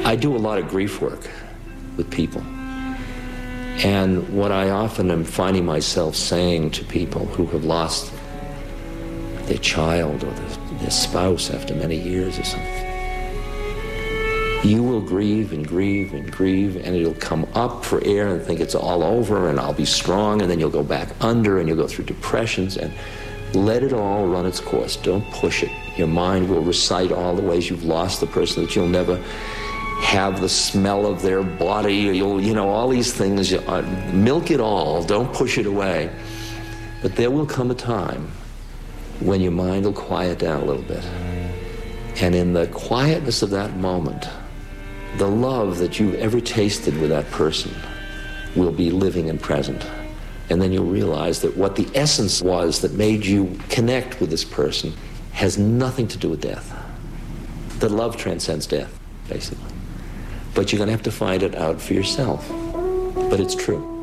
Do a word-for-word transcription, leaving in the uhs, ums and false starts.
I do a lot of grief work with people. And what I often am finding myself saying to people who have lost their child or their, their spouse after many years or something, you will grieve and grieve and grieve, and it'll come up for air and think it's all over and I'll be strong, and then you'll go back under and you'll go through depressions, and let it all run its course. Don't push it. Your mind will recite all the ways you've lost the person, that you'll never have the smell of their body, or you'll, you know, all these things. Uh, milk it all. Don't push it away. But there will come a time when your mind will quiet down a little bit. And in the quietness of that moment, the love that you've ever tasted with that person will be living and present. And then you'll realize that what the essence was that made you connect with this person has nothing to do with death. That love transcends death, basically. But you're going to have to find it out for yourself. But it's true.